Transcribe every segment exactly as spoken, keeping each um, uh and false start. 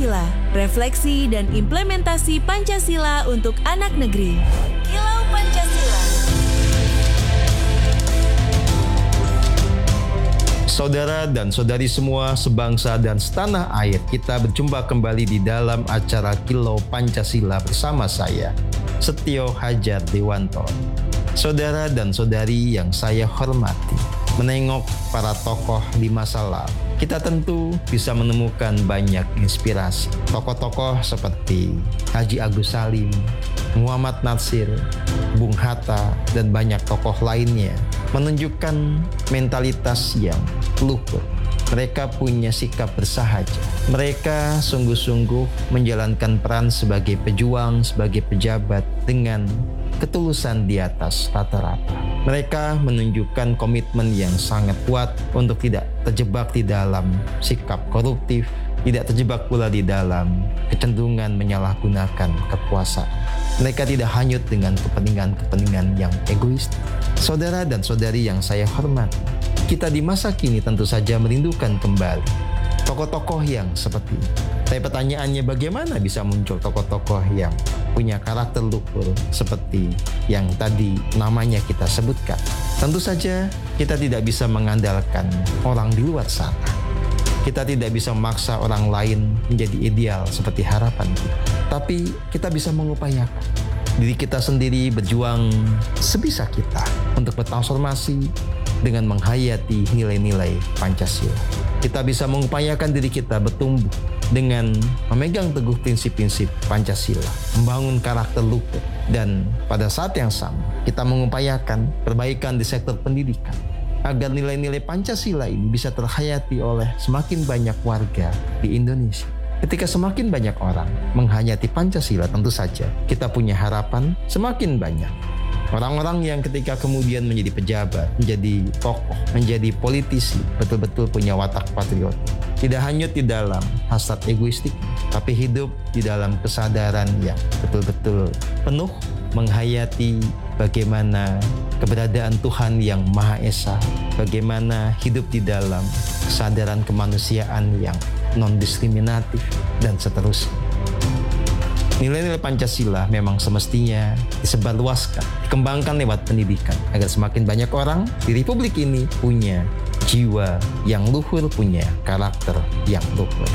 Pancasila, refleksi dan implementasi Pancasila untuk anak negeri. Kilau Pancasila. Saudara dan saudari semua sebangsa dan setanah air, kita berjumpa kembali di dalam acara Kilau Pancasila bersama saya, Setio Hajar Dewanto. Saudara dan saudari yang saya hormati, menengok para tokoh di masa lalu, kita tentu bisa menemukan banyak inspirasi. Tokoh-tokoh seperti Haji Agus Salim, Muhammad Natsir, Bung Hatta, dan banyak tokoh lainnya menunjukkan mentalitas yang luhur. Mereka punya sikap bersahaja. Mereka sungguh-sungguh menjalankan peran sebagai pejuang, sebagai pejabat dengan ketulusan di atas rata-rata. Mereka menunjukkan komitmen yang sangat kuat untuk tidak terjebak di dalam sikap koruptif, tidak terjebak pula di dalam kecenderungan menyalahgunakan kekuasaan. Mereka tidak hanyut dengan kepentingan-kepentingan yang egois. Saudara dan saudari yang saya hormati, kita di masa kini tentu saja merindukan kembali tokoh-tokoh yang seperti ini. Tapi pertanyaannya, bagaimana bisa muncul tokoh-tokoh yang punya karakter luhur seperti yang tadi namanya kita sebutkan? Tentu saja kita tidak bisa mengandalkan orang di luar sana. Kita tidak bisa memaksa orang lain menjadi ideal seperti harapan kita. Tapi kita bisa mengupayakan diri kita sendiri berjuang sebisa kita untuk bertransformasi dengan menghayati nilai-nilai Pancasila. Kita bisa mengupayakan diri kita bertumbuh dengan memegang teguh prinsip-prinsip Pancasila, membangun karakter luhur, dan pada saat yang sama kita mengupayakan perbaikan di sektor pendidikan agar nilai-nilai Pancasila ini bisa terhayati oleh semakin banyak warga di Indonesia. Ketika semakin banyak orang menghayati Pancasila, tentu saja kita punya harapan semakin banyak orang-orang yang ketika kemudian menjadi pejabat, menjadi tokoh, menjadi politisi, betul-betul punya watak patriot. Tidak hanyut di dalam hasrat egoistik, tapi hidup di dalam kesadaran yang betul-betul penuh menghayati bagaimana keberadaan Tuhan yang Maha Esa, bagaimana hidup di dalam kesadaran kemanusiaan yang non-diskriminatif, dan seterusnya. Nilai-nilai Pancasila memang semestinya disebarluaskan, dikembangkan lewat pendidikan, agar semakin banyak orang di Republik ini punya jiwa yang luhur, punya karakter yang luhur.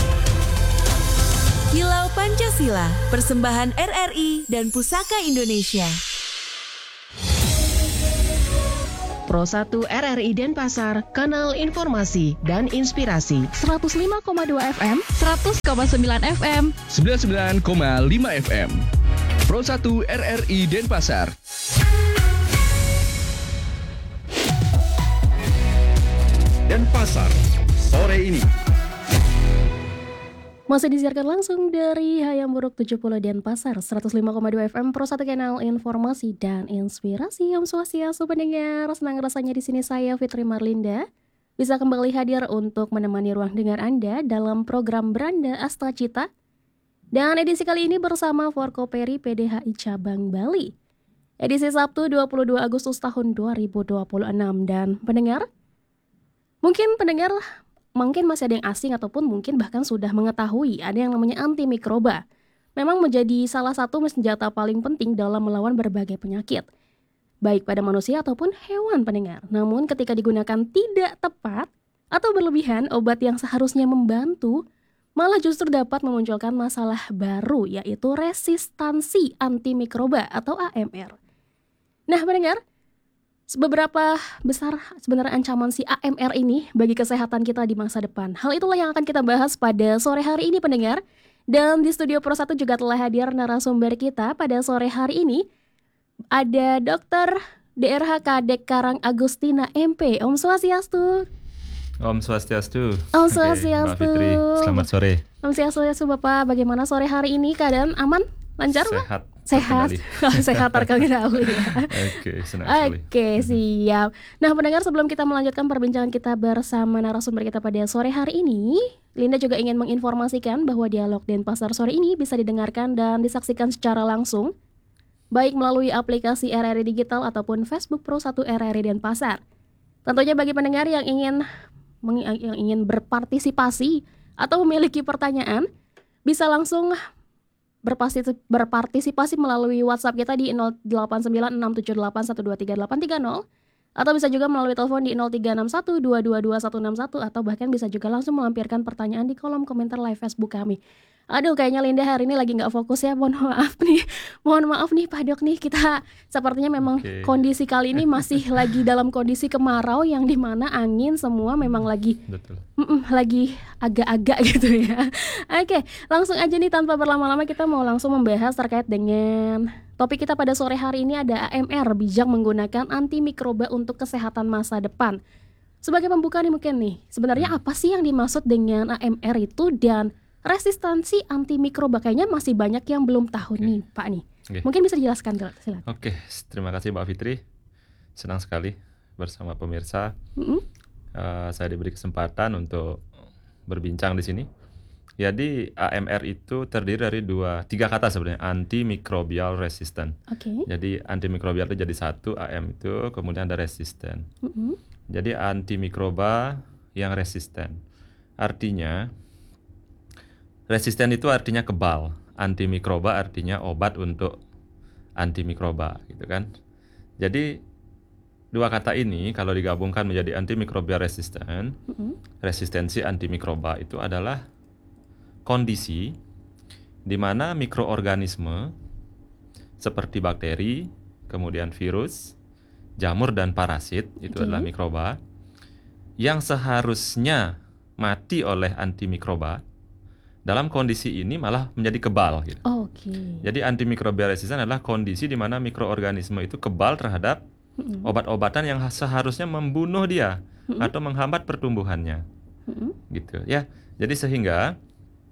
Kilau Pancasila, persembahan R R I dan Pusaka Indonesia. Pro satu R R I Denpasar, kanal informasi dan inspirasi. seratus lima koma dua F M, seratus koma sembilan F M, sembilan puluh sembilan koma lima F M. Pro satu R R I Denpasar. Denpasar, sore ini. Masih disiarkan langsung dari Hayam Buruk tujuh puluh Denpasar, seratus lima koma dua F M, Pro satu kanal informasi dan inspirasi. Om Swastiastu pendengar, senang rasanya di sini saya Fitri Marlinda bisa kembali hadir untuk menemani ruang dengar Anda dalam program Beranda Asta Cita. Dan edisi kali ini bersama Forkoperi P D H I Cabang Bali. Edisi Sabtu dua puluh dua Agustus tahun dua ribu dua puluh enam. Dan pendengar, mungkin pendengar mungkin masih ada yang asing ataupun mungkin bahkan sudah mengetahui ada yang namanya antimikroba. Memang menjadi salah satu senjata paling penting dalam melawan berbagai penyakit, baik pada manusia ataupun hewan pendengar. Namun ketika digunakan tidak tepat atau berlebihan, obat yang seharusnya membantu malah justru dapat memunculkan masalah baru, yaitu resistansi antimikroba atau A M R. Nah pendengar, seberapa besar sebenarnya ancaman si A M R ini bagi kesehatan kita di masa depan? Hal itulah yang akan kita bahas pada sore hari ini pendengar. Dan di studio Pro satu juga telah hadir narasumber kita pada sore hari ini. Ada Dokter D R H Kadek Karang Agustina M P. Om Swastiastu. Om Swastiastu. Om Swastiastu. Oke, Mbak Fitri, selamat sore. Om Swastiastu Bapak, bagaimana sore hari ini? Keadaan aman? Lancar Pak? Sehat. Sehat, sehat terkendali ya. Oke, senang sekali. Oke, siap. Nah, pendengar, sebelum kita melanjutkan perbincangan kita bersama narasumber kita pada sore hari ini, Linda juga ingin menginformasikan bahwa dialog Denpasar sore ini bisa didengarkan dan disaksikan secara langsung, baik melalui aplikasi R R I Digital ataupun Facebook Pro satu R R I Denpasar. Tentunya bagi pendengar yang ingin yang ingin berpartisipasi atau memiliki pertanyaan, bisa langsung berpartisipasi, berpartisipasi melalui WhatsApp kita di nol delapan sembilan enam tujuh delapan satu dua tiga delapan tiga nol, atau bisa juga melalui telepon di nol tiga enam satu dua dua dua satu enam satu, atau bahkan bisa juga langsung melampirkan pertanyaan di kolom komentar live Facebook kami. Aduh, kayaknya Linda hari ini lagi nggak fokus ya, mohon maaf nih, mohon maaf nih Pak Dok nih, kita sepertinya memang okay. kondisi kali ini masih lagi dalam kondisi kemarau yang dimana angin semua memang lagi Betul. lagi agak-agak gitu ya. Oke, langsung aja nih tanpa berlama-lama kita mau langsung membahas terkait dengan topik kita pada sore hari ini, ada A M R, bijak menggunakan antimikroba untuk kesehatan masa depan. Sebagai pembuka nih mungkin nih, sebenarnya apa sih yang dimaksud dengan A M R itu, dan resistansi antimikroba? Kayaknya masih banyak yang belum tahu okay. nih Pak nih. Okay. Mungkin bisa dijelaskan, silakan. Oke, okay. Terima kasih Mbak Fitri. Senang sekali bersama pemirsa. Mm-hmm. Uh, saya diberi kesempatan untuk berbincang di sini. Jadi A M R itu terdiri dari dua, tiga kata sebenarnya, antimicrobial resistant. Okay. Jadi antimikrobial itu jadi satu, A M itu kemudian ada resistant. Mm-hmm. Jadi antimikroba yang resisten. Artinya resisten itu artinya kebal, antimikroba artinya obat untuk antimikroba, gitu kan. Jadi dua kata ini kalau digabungkan menjadi antimicrobial resistant, mm-hmm. resistensi antimikroba itu adalah kondisi di mana mikroorganisme seperti bakteri, kemudian virus, jamur dan parasit, itu okay. adalah mikroba yang seharusnya mati oleh antimikroba, dalam kondisi ini malah menjadi kebal gitu. Oh, okay. Jadi antimicrobial resistant adalah kondisi di mana mikroorganisme itu kebal terhadap mm-hmm. obat-obatan yang seharusnya membunuh dia mm-hmm. atau menghambat pertumbuhannya. Mm-hmm. Gitu ya. Jadi sehingga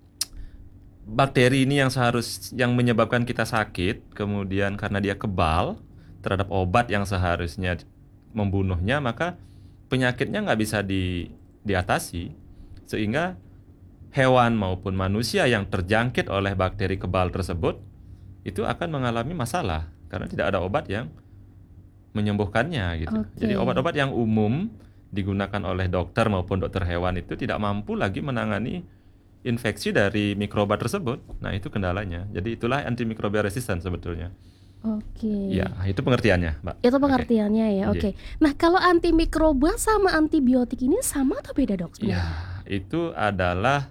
bakteri ini yang seharus yang menyebabkan kita sakit, kemudian karena dia kebal terhadap obat yang seharusnya membunuhnya, maka penyakitnya nggak bisa di, diatasi, sehingga hewan maupun manusia yang terjangkit oleh bakteri kebal tersebut itu akan mengalami masalah karena tidak ada obat yang menyembuhkannya gitu. Okay. Jadi obat-obat yang umum digunakan oleh dokter maupun dokter hewan itu tidak mampu lagi menangani infeksi dari mikroba tersebut. Nah, itu kendalanya. Jadi itulah antimicrobial resistant sebetulnya. Oke. Okay. Ya, itu pengertiannya, Mbak. Itu pengertiannya okay. ya. Oke. Okay. Nah, kalau antimikroba sama antibiotik ini sama atau beda, Dok? Ya, itu adalah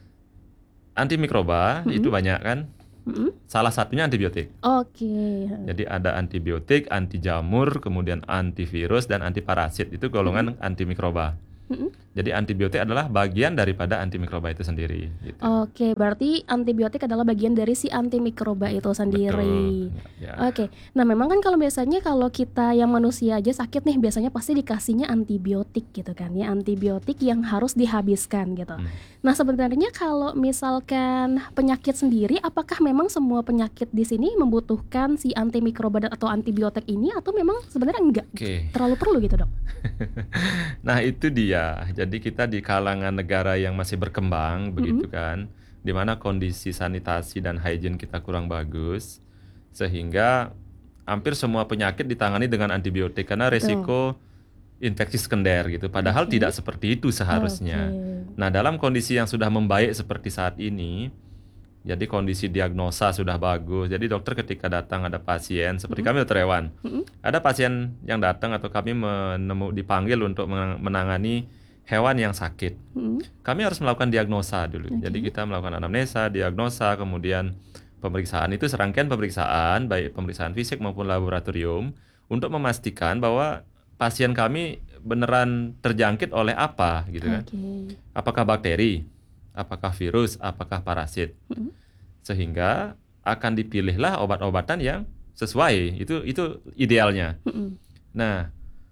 antimikroba, mm-hmm. itu banyak kan? Mm-hmm. Salah satunya antibiotik. Oke. Okay. Jadi ada antibiotik, anti jamur, kemudian antivirus dan antiparasit. Itu golongan mm-hmm. antimikroba. Mm-hmm. Jadi antibiotik adalah bagian daripada antimikroba itu sendiri. Gitu. Oke, berarti antibiotik adalah bagian dari si antimikroba itu sendiri. Ya. Oke, nah memang kan kalau biasanya kalau kita yang manusia aja sakit nih, biasanya pasti dikasihnya antibiotik gitu kan ya, antibiotik yang harus dihabiskan gitu. Hmm. Nah sebenarnya kalau misalkan penyakit sendiri, apakah memang semua penyakit di sini membutuhkan si antimikroba atau antibiotik ini, atau memang sebenarnya enggak okay. terlalu perlu gitu, Dok? Nah itu dia. Jadi kita di kalangan negara yang masih berkembang, mm-hmm. begitu kan, di mana kondisi sanitasi dan hygiene kita kurang bagus, sehingga hampir semua penyakit ditangani dengan antibiotik karena resiko oh. infeksi sekunder gitu. Padahal okay. tidak seperti itu seharusnya. Okay. Nah, dalam kondisi yang sudah membaik seperti saat ini, jadi kondisi diagnosa sudah bagus. Jadi dokter ketika datang ada pasien, seperti mm-hmm. kami dokter hewan, mm-hmm. ada pasien yang datang atau kami menemu dipanggil untuk menangani hewan yang sakit. Mm-hmm. Kami harus melakukan diagnosa dulu. Okay. Jadi kita melakukan anamnesa, diagnosa, kemudian pemeriksaan. Itu serangkaian pemeriksaan, baik pemeriksaan fisik maupun laboratorium, untuk memastikan bahwa pasien kami beneran terjangkit oleh apa, gitu kan? Okay. Apakah bakteri, apakah virus, apakah parasit? Mm-hmm. Sehingga akan dipilihlah obat-obatan yang sesuai. Itu itu idealnya. Mm-hmm. Nah,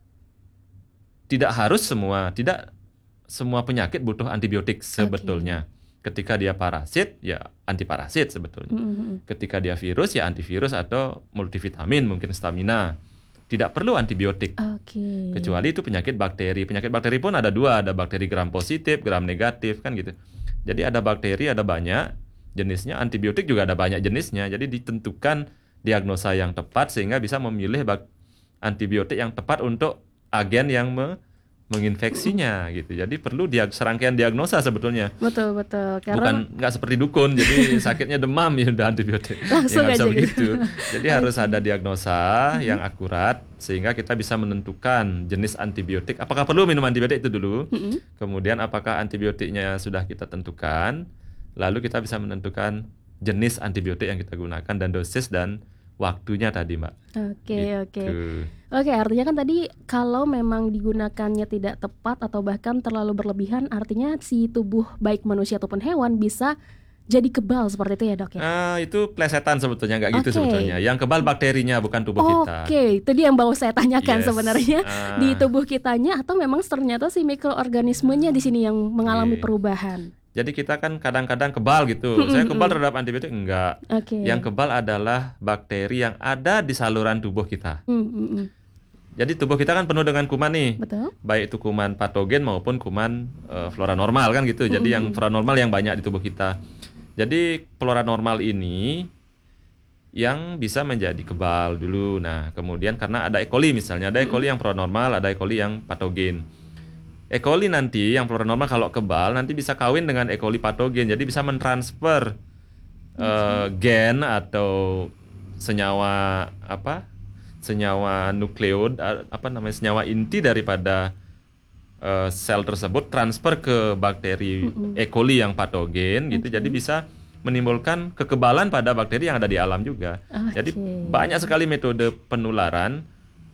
tidak harus semua, tidak semua penyakit butuh antibiotik sebetulnya. Okay. Ketika dia parasit, ya antiparasit sebetulnya. Mm-hmm. Ketika dia virus, ya antivirus atau multivitamin, mungkin stamina. Tidak perlu antibiotik. Okay. Kecuali itu penyakit bakteri. Penyakit bakteri pun ada dua, ada bakteri gram positif, gram negatif, kan gitu. Jadi ada bakteri, ada banyak jenisnya, antibiotik juga ada banyak jenisnya. Jadi ditentukan diagnosa yang tepat sehingga bisa memilih bak- antibiotik yang tepat untuk agen yang me- menginfeksinya gitu. Jadi perlu diag- serangkaian diagnosa sebetulnya. Betul betul. Karena Bukan nggak seperti dukun, jadi sakitnya demam ya udah antibiotik. Langsung Ya nggak bisa aja gitu. begitu. Jadi harus ada diagnosa yang akurat sehingga kita bisa menentukan jenis antibiotik. Apakah perlu minum antibiotik itu dulu? Mm-mm. Kemudian apakah antibiotiknya sudah kita tentukan? Lalu kita bisa menentukan jenis antibiotik yang kita gunakan dan dosis dan waktunya tadi, Mbak. Oke oke. Gitu. Oke, artinya kan tadi kalau memang digunakannya tidak tepat atau bahkan terlalu berlebihan, artinya si tubuh baik manusia ataupun hewan bisa jadi kebal seperti itu ya dok ya? Ah, itu plesetan sebetulnya, nggak gitu Oke. sebetulnya. Yang kebal bakterinya bukan tubuh kita. Oke, itu dia yang mau saya tanyakan Yes. sebenarnya Ah. di tubuh kitanya atau memang ternyata si mikroorganismenya di sini yang mengalami Oke. perubahan. Jadi kita kan kadang-kadang kebal gitu. Saya kebal terhadap antibiotik enggak. Oke. Yang kebal adalah bakteri yang ada di saluran tubuh kita. Hmm, hmm, hmm. Jadi tubuh kita kan penuh dengan kuman nih. Betul. Baik itu kuman patogen maupun kuman eh, flora normal kan gitu. Jadi yang flora normal yang banyak di tubuh kita. Jadi flora normal ini yang bisa menjadi kebal dulu. Nah, kemudian karena ada E. coli misalnya, ada E. coli yang flora normal, ada E. coli yang patogen. E. coli nanti yang flora normal kalau kebal nanti bisa kawin dengan E. coli patogen. Jadi bisa mentransfer eh, gen atau senyawa apa? senyawa nukleod a- apa namanya senyawa inti daripada eh, sel tersebut transfer ke bakteri E. coli yang patogen gitu. Jadi bisa menimbulkan kekebalan pada bakteri yang ada di alam juga. Oke. Jadi banyak sekali metode penularan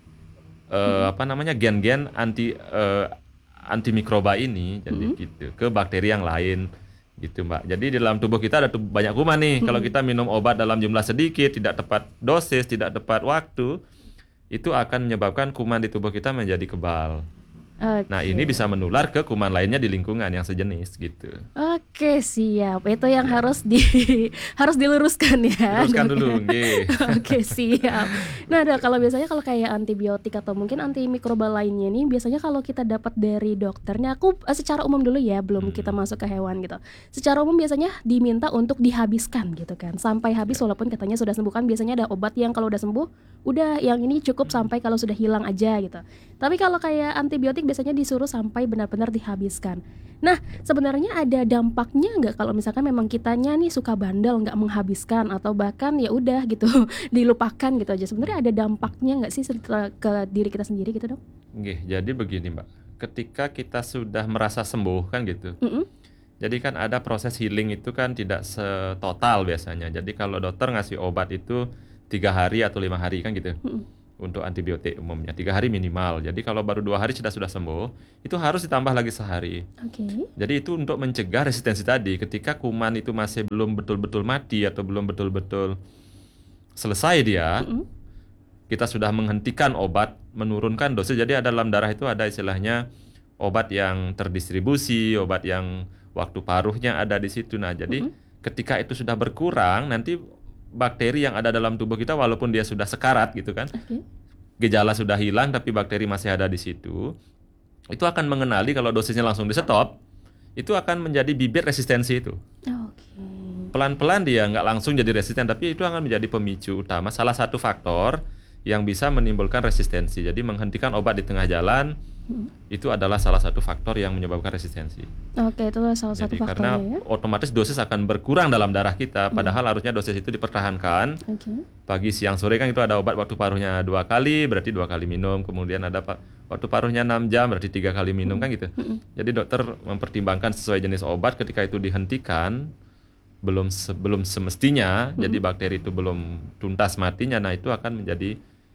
eh, apa namanya gen-gen anti eh, antimikroba ini jadi gitu ke bakteri yang lain gitu Mbak. Jadi di dalam tubuh kita ada tub- banyak kuman nih. Kalau kita minum obat dalam jumlah sedikit, tidak tepat dosis, tidak tepat waktu, itu akan menyebabkan kuman di tubuh kita menjadi kebal. Oke. Nah, ini bisa menular ke kuman lainnya di lingkungan yang sejenis gitu. Oke, siap. Itu yang harus di harus diluruskan ya. Teruskan dok. dulu, nggih. Oke, siap. Nah, dok, kalau biasanya kalau kayak antibiotik atau mungkin antimikrobal lainnya nih, biasanya kalau kita dapat dari dokternya, aku eh, secara umum dulu ya, belum kita masuk ke hewan gitu. Secara umum biasanya diminta untuk dihabiskan gitu kan, sampai habis walaupun katanya sudah sembuh kan. Biasanya ada obat yang kalau udah sembuh, udah yang ini cukup sampai kalau sudah hilang aja gitu. Tapi kalau kayak antibiotik biasanya disuruh sampai benar-benar dihabiskan. Nah, sebenarnya ada dampaknya nggak kalau misalkan memang kitanya nih suka bandel nggak menghabiskan atau bahkan ya udah gitu dilupakan gitu aja. Sebenarnya ada dampaknya nggak sih setelah ke diri kita sendiri gitu dok? Nggih, jadi begini Mbak. Ketika kita sudah merasa sembuh kan gitu. Mm-mm. Jadi kan ada proses healing itu kan tidak setotal biasanya. Jadi kalau dokter ngasih obat itu tiga hari atau lima hari kan gitu. Mm-mm. Untuk antibiotik umumnya tiga hari minimal. Jadi kalau baru dua hari sudah sudah sembuh, itu harus ditambah lagi sehari. Oke. Jadi itu untuk mencegah resistensi tadi. Ketika kuman itu masih belum betul-betul mati atau belum betul-betul selesai dia, Mm-mm. kita sudah menghentikan obat, menurunkan dosis. Jadi ada dalam darah itu ada istilahnya obat yang terdistribusi, obat yang waktu paruhnya ada di situ. Nah, jadi ketika itu sudah berkurang, nanti bakteri yang ada dalam tubuh kita walaupun dia sudah sekarat gitu kan, Oke. gejala sudah hilang tapi bakteri masih ada di situ, itu akan mengenali kalau dosisnya langsung di stop, itu akan menjadi bibit resistensi itu. Oke. Pelan-pelan dia nggak langsung jadi resisten, tapi itu akan menjadi pemicu utama, salah satu faktor yang bisa menimbulkan resistensi. Jadi menghentikan obat di tengah jalan itu adalah salah satu faktor yang menyebabkan resistensi. Oke, itu salah satu Jadi karena faktornya ya. otomatis dosis akan berkurang dalam darah kita, padahal harusnya dosis itu dipertahankan. Oke. Pagi, siang, sore kan itu ada obat waktu paruhnya dua kali, berarti dua kali minum. Kemudian ada pa- waktu paruhnya enam jam, berarti tiga kali minum kan gitu. Jadi dokter mempertimbangkan sesuai jenis obat. Ketika itu dihentikan belum se- belum semestinya, jadi bakteri itu belum tuntas matinya. Nah itu akan menjadi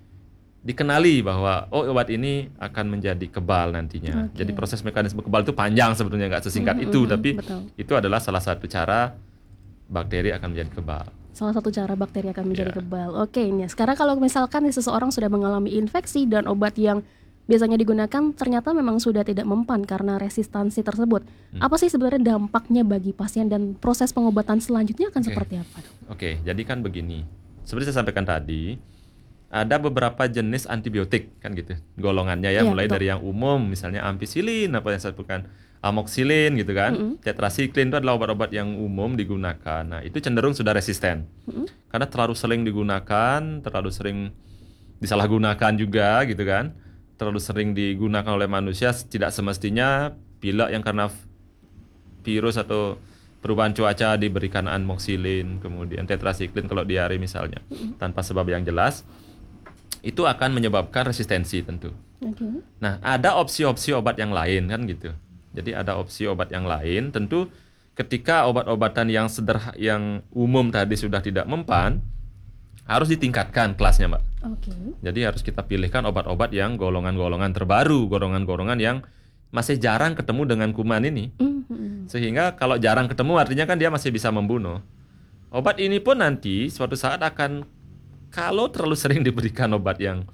dikenali bahwa oh obat ini akan menjadi kebal nantinya. Oke. Jadi proses mekanisme kebal itu panjang sebetulnya, nggak sesingkat Mm, itu, mm, mm, tapi betul. itu adalah salah satu cara bakteri akan menjadi kebal. Salah satu cara bakteri akan menjadi Ya. kebal. Oke, ini sekarang kalau misalkan nih seseorang sudah mengalami infeksi dan obat yang biasanya digunakan ternyata memang sudah tidak mempan karena resistansi tersebut. Hmm. Apa sih sebenarnya dampaknya bagi pasien dan proses pengobatan selanjutnya akan Oke. seperti apa, dok? Oke, jadi kan begini. Seperti saya sampaikan tadi, ada beberapa jenis antibiotik kan gitu. Golongannya ya, Iya, mulai betul. dari yang umum misalnya ampicillin, apa yang saya sebutkan amoxicillin gitu kan. Mm-mm. Tetracycline itu adalah obat-obat yang umum digunakan. Nah, itu cenderung sudah resisten. Mm-mm. Karena terlalu sering digunakan, terlalu sering disalahgunakan juga gitu kan. terlalu sering digunakan oleh manusia, tidak semestinya pilek yang karena virus atau perubahan cuaca diberikan amoxicillin, kemudian tetrasiklin kalau diare misalnya, tanpa sebab yang jelas, itu akan menyebabkan resistensi tentu. Okay. Nah, ada opsi-opsi obat yang lain kan gitu. Jadi ada opsi obat yang lain, tentu ketika obat-obatan yang sederhana, yang umum tadi sudah tidak mempan, harus ditingkatkan kelasnya, Mbak. Okay. Jadi harus kita pilihkan obat-obat yang golongan-golongan terbaru, golongan-golongan yang masih jarang ketemu dengan kuman ini. Mm-hmm. Sehingga kalau jarang ketemu artinya kan dia masih bisa membunuh. Obat ini pun nanti suatu saat akan, kalau terlalu sering diberikan obat yang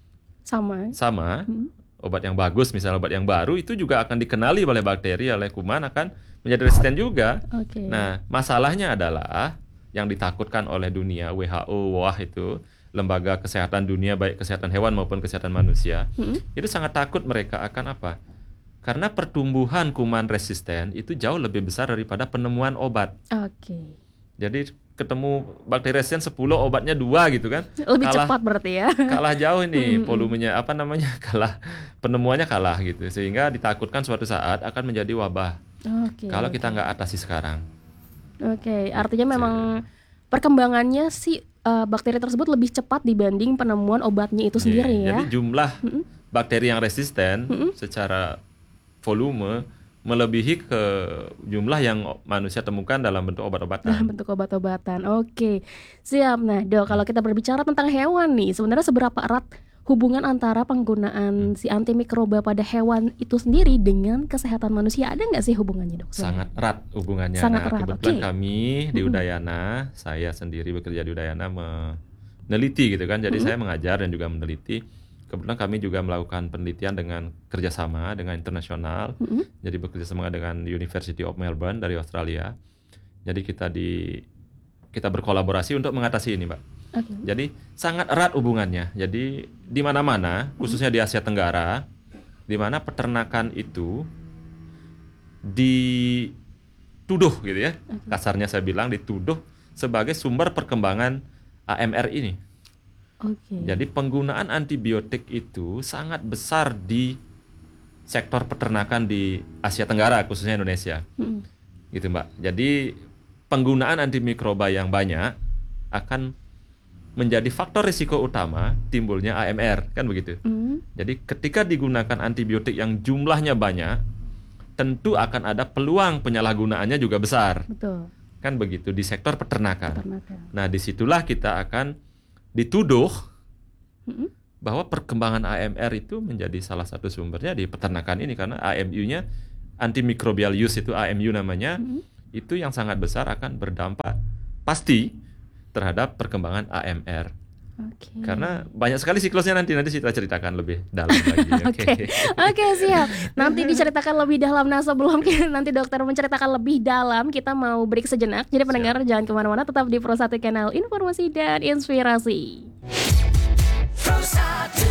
sama, sama mm-hmm. obat yang bagus, misalnya obat yang baru, itu juga akan dikenali oleh bakteri, oleh kuman, akan menjadi resisten juga. Okay. Nah, masalahnya adalah yang ditakutkan oleh dunia, W H O, W A H itu, Lembaga Kesehatan Dunia, baik kesehatan hewan maupun kesehatan manusia, mm-hmm. itu sangat takut mereka akan apa? Karena pertumbuhan kuman resisten itu jauh lebih besar daripada penemuan obat. Oke. Okay. Jadi ketemu bakteri resisten sepuluh, obatnya dua gitu kan. Lebih kalah, cepat berarti ya. Kalah jauh ini mm-hmm. volumenya, apa namanya, kalah, penemuannya kalah gitu. Sehingga ditakutkan suatu saat akan menjadi wabah. Okay, kalau okay. kita nggak atasi sekarang. Oke, okay. Artinya memang perkembangannya si uh, bakteri tersebut lebih cepat dibanding penemuan obatnya itu sendiri yeah, ya. Jadi jumlah mm-hmm. bakteri yang resisten mm-hmm. secara volume melebihi ke jumlah yang manusia temukan dalam bentuk obat-obatan. Dalam bentuk obat-obatan. Oke, siap. Nah, Dok, kalau kita berbicara tentang hewan nih, sebenarnya seberapa erat hubungan antara penggunaan si antimikroba pada hewan itu sendiri dengan kesehatan manusia? Ada nggak sih hubungannya, Dok? Sangat erat hubungannya. Sangat nah, erat. Kebetulan Okay. kami di Udayana, mm-hmm. saya sendiri bekerja di Udayana meneliti gitu kan. Jadi mm-hmm. saya mengajar dan juga meneliti. Kebetulan kami juga melakukan penelitian dengan kerjasama dengan internasional. Mm-hmm. Jadi bekerjasama dengan University of Melbourne dari Australia. Jadi kita di kita berkolaborasi untuk mengatasi ini, Mbak. Okay. Jadi sangat erat hubungannya. Jadi di mana-mana, khususnya di Asia Tenggara, di mana peternakan itu dituduh gitu ya. Okay. Kasarnya saya bilang dituduh sebagai sumber perkembangan A M R ini. Okay. Jadi penggunaan antibiotik itu sangat besar di sektor peternakan di Asia Tenggara, khususnya Indonesia. Hmm. Gitu, Mbak. Jadi penggunaan antimikroba yang banyak akan menjadi faktor risiko utama timbulnya A M R, kan begitu. Hmm. Jadi ketika digunakan antibiotik yang jumlahnya banyak, tentu akan ada peluang penyalahgunaannya juga besar. Betul. Kan begitu di sektor peternakan. peternakan. Nah, disitulah kita akan dituduh mm-hmm. bahwa perkembangan A M R itu menjadi salah satu sumbernya di peternakan ini, karena A M U-nya, antimicrobial use itu A M U namanya, mm-hmm. itu yang sangat besar akan berdampak pasti terhadap perkembangan A M R. Okay. Karena banyak sekali siklusnya, nanti nanti kita ceritakan lebih dalam lagi. Oke, okay. Oke, siap. Nanti diceritakan lebih dalam. Nah, sebelum nanti dokter menceritakan lebih dalam, kita mau break sejenak. Jadi pendengar siap. Jangan kemana-mana, tetap di Pro satu Kanal Informasi dan Inspirasi. Pro satu.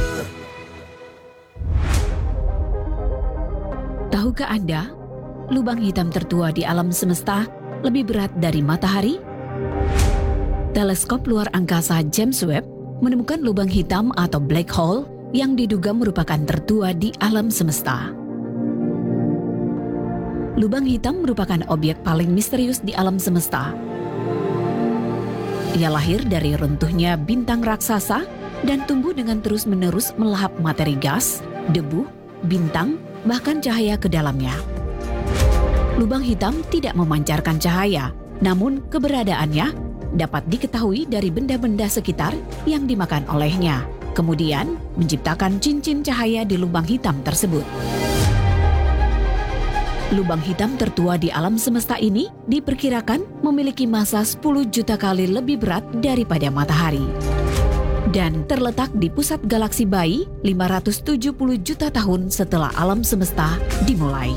Tahukah Anda, lubang hitam tertua di alam semesta lebih berat dari matahari? Teleskop luar angkasa James Webb menemukan lubang hitam atau black hole yang diduga merupakan tertua di alam semesta. Lubang hitam merupakan objek paling misterius di alam semesta. Ia lahir dari runtuhnya bintang raksasa dan tumbuh dengan terus-menerus melahap materi gas, debu, bintang, bahkan cahaya ke dalamnya. Lubang hitam tidak memancarkan cahaya, namun keberadaannya dapat diketahui dari benda-benda sekitar yang dimakan olehnya, kemudian menciptakan cincin cahaya di lubang hitam tersebut. Lubang hitam tertua di alam semesta ini diperkirakan memiliki massa sepuluh juta kali lebih berat daripada matahari. Dan terletak di pusat galaksi bayi lima ratus tujuh puluh juta tahun setelah alam semesta dimulai.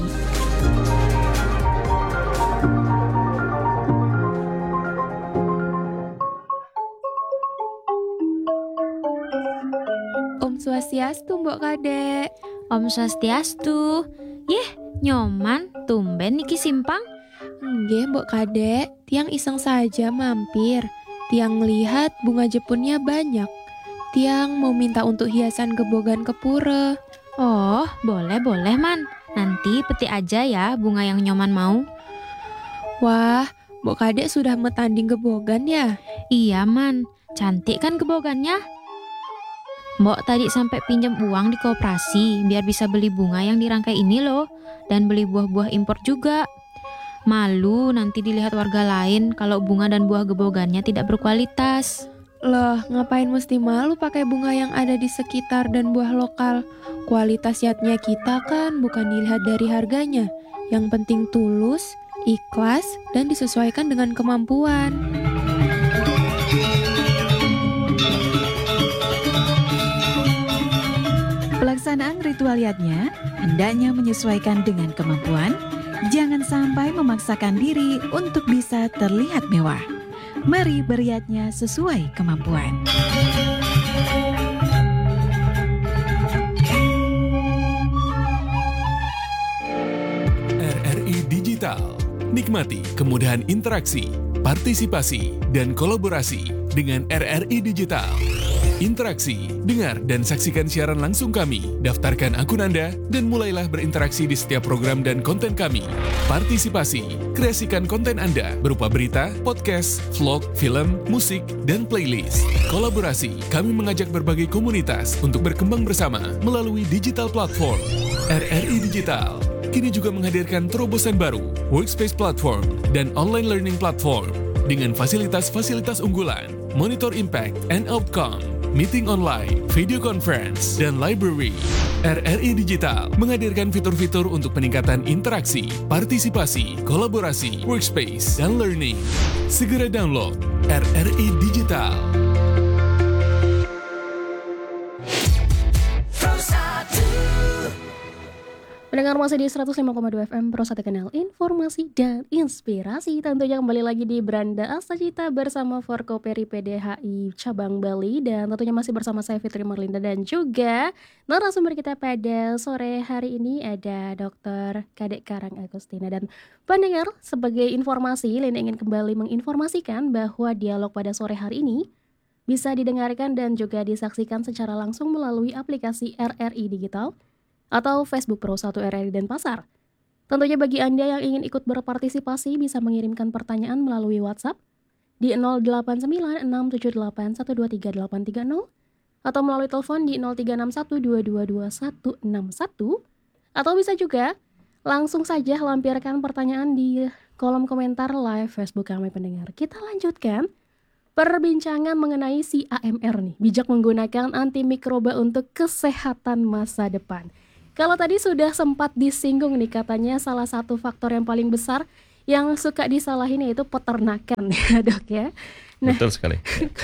Om Swastiastu, Mbok Kadek. Om Swastiastu. Yeh, nyoman, tumben niki simpang. Nggih, Mbok Kadek, tiang iseng saja mampir. Tiang lihat bunga jepunnya banyak. Tiang mau minta untuk hiasan gebogan ke pura. Oh, boleh-boleh, Man. Nanti petik aja ya bunga yang Nyoman mau. Wah, Mbok Kadek sudah metanding gebogan ya? Iya, Man. Cantik kan gebogannya? Mbok tadi sampai pinjam uang di koperasi biar bisa beli bunga yang dirangkai ini loh. Dan beli buah-buah impor juga. Malu nanti dilihat warga lain kalau bunga dan buah gebogannya tidak berkualitas. Loh, ngapain mesti malu pakai bunga yang ada di sekitar dan buah lokal? Kualitas yatnya kita kan bukan dilihat dari harganya. Yang penting tulus, ikhlas, dan disesuaikan dengan kemampuan. Pelaksanaan ritual yatnya hendaknya menyesuaikan dengan kemampuan. Jangan sampai memaksakan diri untuk bisa terlihat mewah. Mari beriatnya sesuai kemampuan. R R I Digital. Nikmati kemudahan interaksi, partisipasi, dan kolaborasi dengan R R I Digital. Interaksi, dengar dan saksikan siaran langsung kami, daftarkan akun Anda, dan mulailah berinteraksi di setiap program dan konten kami. Partisipasi, kreasikan konten Anda berupa berita, podcast, vlog, film, musik, dan playlist. Kolaborasi, kami mengajak berbagai komunitas untuk berkembang bersama melalui digital platform. R R I Digital kini juga menghadirkan terobosan baru, workspace platform, dan online learning platform dengan fasilitas-fasilitas unggulan, monitor impact and outcome, meeting online, video conference, dan library. R R I Digital menghadirkan fitur-fitur untuk peningkatan interaksi, partisipasi, kolaborasi, workspace, dan learning. Segera download R R I Digital. Pendengar masih di seratus lima koma dua F M Pro satu Kanal Informasi dan Inspirasi. Tentunya kembali lagi di Beranda Astagita bersama Forkoperi P D H I Cabang Bali. Dan tentunya masih bersama saya Fitri Marlinda dan juga narasumber kita pada sore hari ini ada Doktor Kadek Karang Agustina. Dan pendengar, sebagai informasi, Linda ingin kembali menginformasikan bahwa dialog pada sore hari ini bisa didengarkan dan juga disaksikan secara langsung melalui aplikasi R R I Digital atau Facebook Pro satu R R I Denpasar. Tentunya bagi Anda yang ingin ikut berpartisipasi bisa mengirimkan pertanyaan melalui WhatsApp di nol delapan sembilan enam tujuh delapan satu dua tiga delapan tiga nol atau melalui telepon di nol tiga enam satu dua dua dua satu enam satu, atau bisa juga langsung saja lampirkan pertanyaan di kolom komentar live Facebook kami pendengar. Kita lanjutkan perbincangan mengenai si A M R nih, bijak menggunakan antimikroba untuk kesehatan masa depan. Kalau tadi sudah sempat disinggung nih, katanya salah satu faktor yang paling besar yang suka disalahin yaitu peternakan ya dok ya. Nah, betul sekali.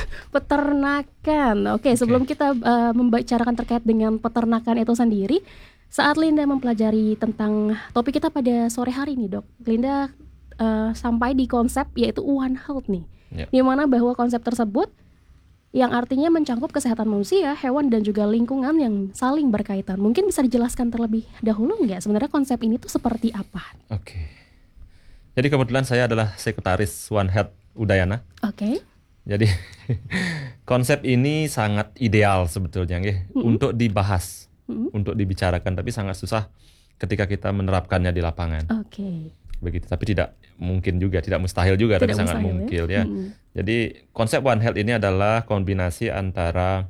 Peternakan. Oke, okay, sebelum kita uh, membicarakan terkait dengan peternakan itu sendiri, saat Linda mempelajari tentang topik kita pada sore hari ini dok, Linda uh, sampai di konsep yaitu One Health nih, yeah. Di mana bahwa konsep tersebut yang artinya mencakup kesehatan manusia, hewan, dan juga lingkungan yang saling berkaitan. Mungkin bisa dijelaskan terlebih dahulu nggak sebenarnya konsep ini tuh seperti apa? Oke. Okay. Jadi kebetulan saya adalah sekretaris One Health Udayana. Oke. Okay. Jadi konsep ini sangat ideal sebetulnya nggih, mm-hmm. untuk dibahas, mm-hmm. untuk dibicarakan, tapi sangat susah ketika kita menerapkannya di lapangan. Oke. Okay. Begitu, tapi tidak mungkin juga, tidak mustahil juga, tidak tapi sangat mungkin ya. ya. Hmm. Jadi konsep One Health ini adalah kombinasi antara,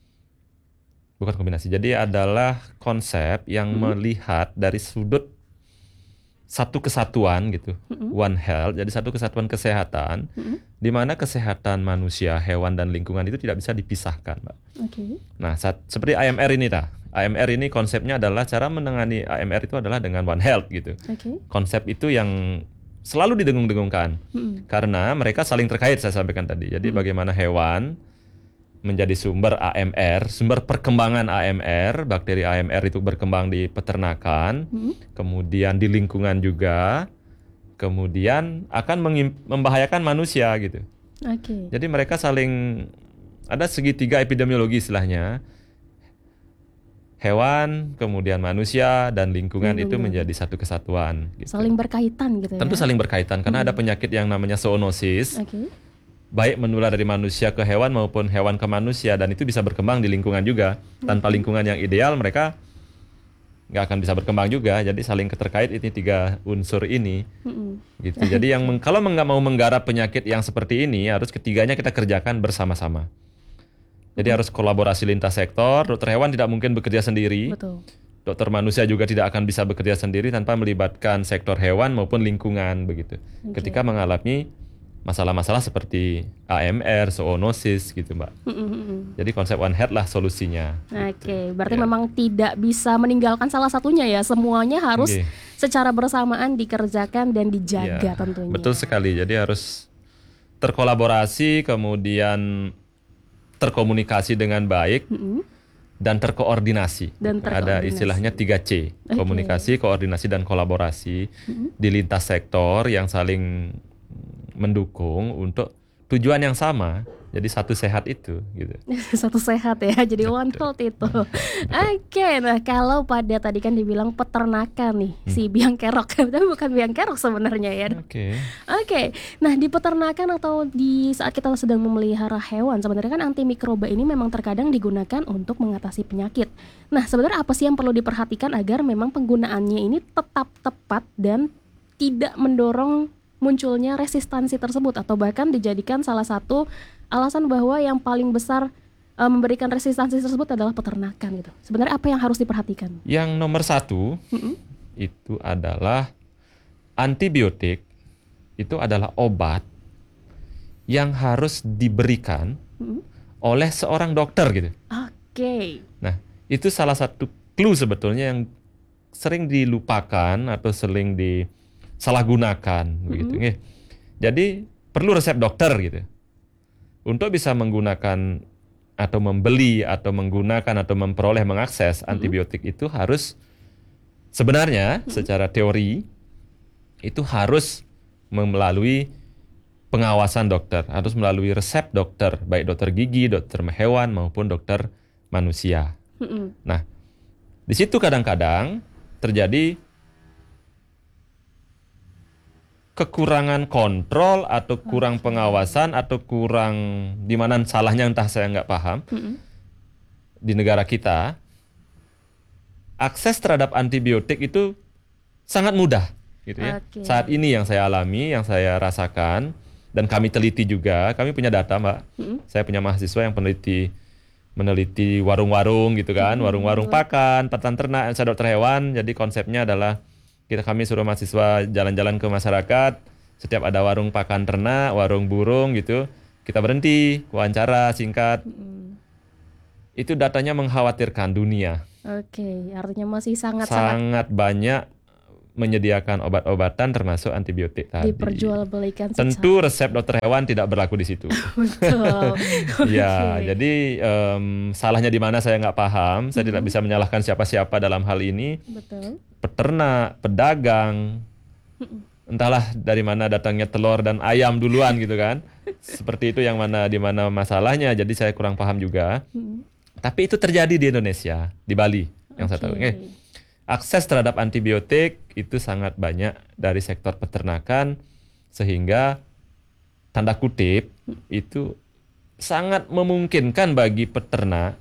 bukan kombinasi, jadi adalah konsep yang hmm. melihat dari sudut satu kesatuan gitu, hmm. One Health, jadi satu kesatuan kesehatan, hmm. di mana kesehatan manusia, hewan, dan lingkungan itu tidak bisa dipisahkan, Mbak. Okay. Nah, saat, seperti A M R ini ta. A M R ini konsepnya adalah cara menangani A M R itu adalah dengan One Health gitu. Okay. Konsep itu yang selalu didengung-dengungkan hmm. karena mereka saling terkait, saya sampaikan tadi. Jadi hmm. bagaimana hewan menjadi sumber A M R, sumber perkembangan A M R, bakteri A M R itu berkembang di peternakan, hmm. kemudian di lingkungan juga, kemudian akan mengim- membahayakan manusia gitu. Okay. Jadi mereka saling, ada segitiga epidemiologi istilahnya. Hewan, kemudian manusia, dan lingkungan, lingkungan itu menjadi satu kesatuan. Gitu. Saling berkaitan gitu ya? Tentu saling berkaitan, karena hmm. ada penyakit yang namanya zoonosis. Okay. baik menular dari manusia ke hewan maupun hewan ke manusia, dan itu bisa berkembang di lingkungan juga. Tanpa lingkungan yang ideal mereka nggak akan bisa berkembang juga. Jadi saling keterkait ini tiga unsur ini. Mm-hmm. Gitu. Jadi yang meng, kalau nggak mau menggarap penyakit yang seperti ini, harus ketiganya kita kerjakan bersama-sama. Jadi mm-hmm. harus kolaborasi lintas sektor. Dokter hewan tidak mungkin bekerja sendiri. Betul. Dokter manusia juga tidak akan bisa bekerja sendiri tanpa melibatkan sektor hewan maupun lingkungan begitu. Okay. Ketika mengalami masalah-masalah seperti A M R, zoonosis gitu Mbak. Mm-hmm. Jadi konsep one health lah solusinya. Oke, okay, gitu. berarti ya. memang tidak bisa meninggalkan salah satunya ya. Semuanya harus okay. secara bersamaan dikerjakan dan dijaga ya, tentunya. Betul sekali. Jadi harus terkolaborasi, kemudian terkomunikasi dengan baik, mm-hmm. dan terkoordinasi. Dan terkoordinasi. Ada istilahnya tiga C. Okay. Komunikasi, koordinasi, dan kolaborasi mm-hmm. di lintas sektor yang saling mendukung untuk tujuan yang sama. Jadi satu sehat itu gitu. Satu sehat ya. Jadi one health itu. Oke, okay, nah kalau pada tadi kan dibilang peternakan nih, hmm. si biang kerok, tapi bukan biang kerok sebenarnya ya. Oke. Okay. Oke. Okay. Nah, di peternakan atau di saat kita sedang memelihara hewan, sebenarnya kan antimikroba ini memang terkadang digunakan untuk mengatasi penyakit. Nah, sebenarnya apa sih yang perlu diperhatikan agar memang penggunaannya ini tetap tepat dan tidak mendorong munculnya resistansi tersebut, atau bahkan dijadikan salah satu alasan bahwa yang paling besar e, memberikan resistansi tersebut adalah peternakan gitu. Sebenarnya apa yang harus diperhatikan? Yang nomor satu mm-hmm. itu adalah antibiotik. Itu adalah obat yang harus diberikan mm-hmm. oleh seorang dokter gitu. Oke. Okay. Nah, itu salah satu clue sebetulnya yang sering dilupakan atau sering di salah gunakan mm-hmm. begitu. Jadi perlu resep dokter gitu. Untuk bisa menggunakan atau membeli atau menggunakan atau memperoleh mengakses mm-hmm. antibiotik itu harus sebenarnya mm-hmm. secara teori itu harus melalui pengawasan dokter, harus melalui resep dokter, baik dokter gigi, dokter hewan maupun dokter manusia. Mm-hmm. Nah, di situ kadang-kadang terjadi kekurangan kontrol atau kurang pengawasan atau kurang di mana salahnya entah saya nggak paham. Mm-hmm. Di negara kita akses terhadap antibiotik itu sangat mudah gitu ya. Okay. Saat ini yang saya alami, yang saya rasakan dan kami teliti juga, kami punya data Mbak. Mm-hmm. Saya punya mahasiswa yang peneliti meneliti warung-warung gitu kan, mm-hmm. warung-warung pakan, pakan ternak, saya dokter hewan. Jadi konsepnya adalah kita kami suruh mahasiswa jalan-jalan ke masyarakat, setiap ada warung pakan ternak, warung burung gitu, kita berhenti, wawancara singkat. Mm. Itu datanya mengkhawatirkan dunia. Oke, okay, artinya masih sangat sangat banyak menyediakan obat-obatan termasuk antibiotik tadi. Diperjualbelikan. Tentu resep dokter hewan tidak berlaku di situ. Betul. Ya, okay. Jadi um, salahnya di mana saya nggak paham. Saya mm-hmm. tidak bisa menyalahkan siapa-siapa dalam hal ini. Betul. Peternak, pedagang, entahlah dari mana datangnya telur dan ayam duluan gitu kan. Seperti itu yang mana di mana masalahnya. Jadi saya kurang paham juga. Mm. Tapi itu terjadi di Indonesia, di Bali yang okay. saya tahu. Okay. Akses terhadap antibiotik itu sangat banyak dari sektor peternakan, sehingga tanda kutip itu sangat memungkinkan bagi peternak,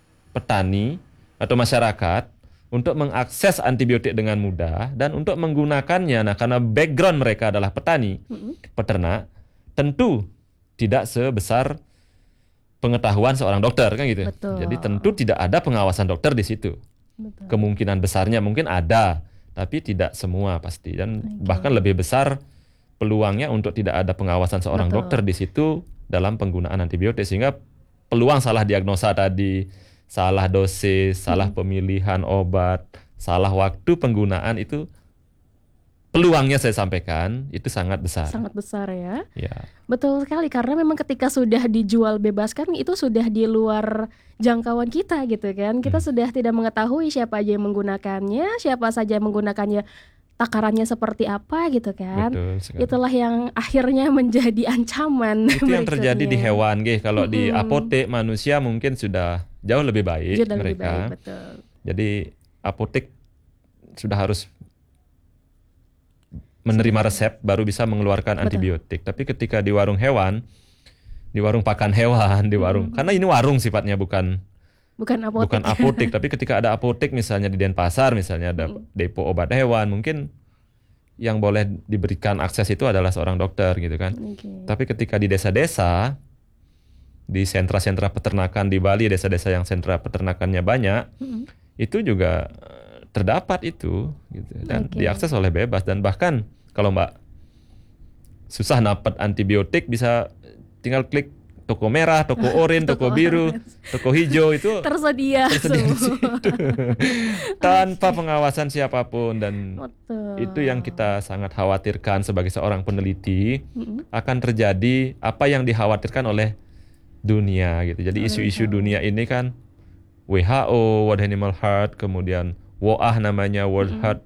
petani atau masyarakat untuk mengakses antibiotik dengan mudah dan untuk menggunakannya. Nah, karena background mereka adalah petani, mm-hmm. peternak, tentu tidak sebesar pengetahuan seorang dokter kan gitu. Betul. Jadi tentu tidak ada pengawasan dokter di situ. Betul. Kemungkinan besarnya mungkin ada, tapi tidak semua pasti, dan okay. bahkan lebih besar peluangnya untuk tidak ada pengawasan seorang Betul. dokter di situ dalam penggunaan antibiotik, sehingga peluang salah diagnosa tadi, salah dosis, salah hmm. pemilihan obat, salah waktu penggunaan itu peluangnya saya sampaikan itu sangat besar. Sangat besar ya. Ya. Betul sekali, karena memang ketika sudah dijual bebaskan itu sudah di luar jangkauan kita gitu kan. Kita hmm. sudah tidak mengetahui siapa aja yang menggunakannya, siapa saja yang menggunakannya, takarannya seperti apa gitu kan. Betul sekali. Itulah yang akhirnya menjadi ancaman. Itu yang terjadi di hewan, Gih. Kalau mm-hmm. di apotek manusia mungkin sudah jauh lebih baik Jauh mereka. Lebih baik, betul. Jadi apotek sudah harus menerima resep baru bisa mengeluarkan Betul. antibiotik. Tapi ketika di warung hewan di warung pakan hewan, di warung. Hmm. Karena ini warung sifatnya bukan bukan apotek. Bukan apotek, tapi ketika ada apotek misalnya di Denpasar, misalnya ada hmm. depo obat hewan, mungkin yang boleh diberikan akses itu adalah seorang dokter gitu kan. Okay. Tapi ketika di desa-desa, di sentra-sentra peternakan di Bali, desa-desa yang sentra peternakannya banyak, hmm. itu juga terdapat itu gitu. Dan okay. diakses oleh bebas. Dan bahkan kalau Mbak susah dapat antibiotik, bisa tinggal klik toko merah, toko oranye, toko, toko biru, toko hijau itu tersedia, tersedia tanpa pengawasan siapapun. Dan betul. Itu yang kita sangat khawatirkan sebagai seorang peneliti, mm-hmm. akan terjadi apa yang dikhawatirkan oleh dunia gitu. Jadi isu-isu dunia ini kan W H O, World Animal Health, kemudian W O A H namanya World mm-hmm. Health,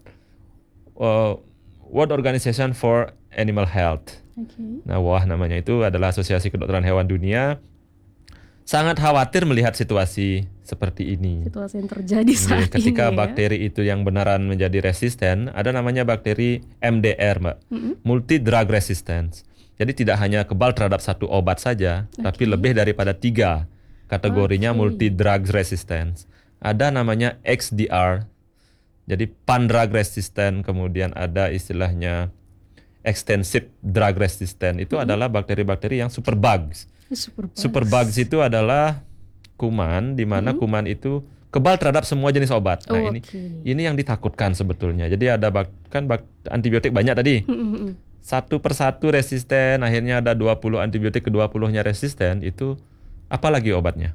uh, World Organization for Animal Health. Okay. Nah, W O A H namanya itu adalah Asosiasi Kedokteran Hewan Dunia. Sangat khawatir melihat situasi seperti ini. Situasi yang terjadi saat Ketika ini. Ketika ya? bakteri itu yang benaran menjadi resisten, ada namanya bakteri M D R, Mbak. Mm-hmm. Multi Drug Resistance. Jadi tidak hanya kebal terhadap satu obat saja, okay. tapi lebih daripada tiga. Kategorinya okay. Multi Drug Resistance. Ada namanya X D R. Jadi Pan-Drug Resistant, kemudian ada istilahnya Extensive Drug Resistant. Itu hmm. adalah bakteri-bakteri yang superbugs. Superbugs. Superbugs itu adalah kuman, di mana hmm. kuman itu kebal terhadap semua jenis obat. Nah, oh, ini okay. ini yang ditakutkan sebetulnya. Jadi ada bak, kan bak, antibiotik banyak tadi. Hmm. Satu persatu resisten, akhirnya ada dua puluh antibiotik, ke dua puluh-nya resisten, itu apalagi obatnya?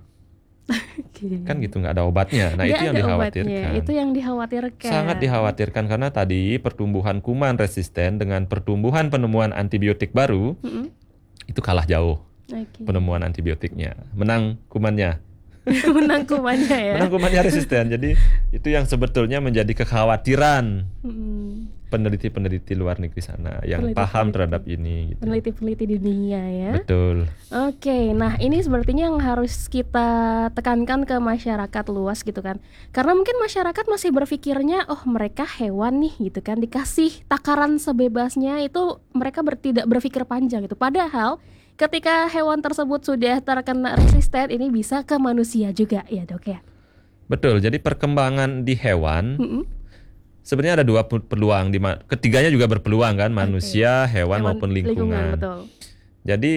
Okay. Kan gitu, nggak ada obatnya. Nah, itu yang dikhawatirkan. Obatnya. Itu yang dikhawatirkan. Sangat dikhawatirkan karena tadi pertumbuhan kuman resisten dengan pertumbuhan penemuan antibiotik baru mm-hmm. itu kalah jauh. Okay. Penemuan antibiotiknya, menang kumannya. Menang kumannya ya. Menang kumannya resisten. Jadi itu yang sebetulnya menjadi kekhawatiran mm-hmm. peneliti-peneliti luar negeri sana yang peneliti, paham peneliti. terhadap ini. Gitu. Peneliti-peneliti di dunia ya. Betul. Oke, nah ini sepertinya yang harus kita tekankan ke masyarakat luas gitu kan. Karena mungkin masyarakat masih berpikirnya, oh mereka hewan nih gitu kan, dikasih takaran sebebasnya, itu mereka ber, tidak berpikir panjang gitu. Padahal ketika hewan tersebut sudah terkena resisten, ini bisa ke manusia juga ya dok ya. Betul, jadi perkembangan di hewan mm-hmm. sebenarnya ada dua peluang, ketiganya juga berpeluang kan, manusia, okay. hewan, hewan maupun lingkungan. lingkungan betul. Jadi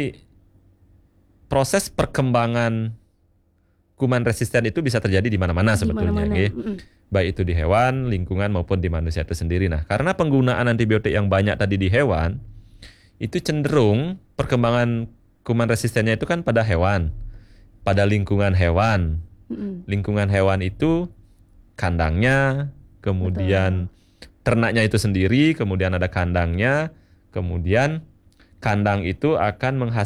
proses perkembangan kuman resisten itu bisa terjadi di mana-mana sebetulnya, mana-mana. Mm-hmm. Baik itu di hewan, lingkungan maupun di manusia itu sendiri. Nah, karena penggunaan antibiotik yang banyak tadi di hewan, itu cenderung perkembangan kuman resistennya itu kan pada hewan, pada lingkungan hewan. Mm-hmm. Lingkungan hewan itu kandangnya, kemudian betul. ternaknya itu sendiri, kemudian ada kandangnya, kemudian kandang itu akan menghasilkan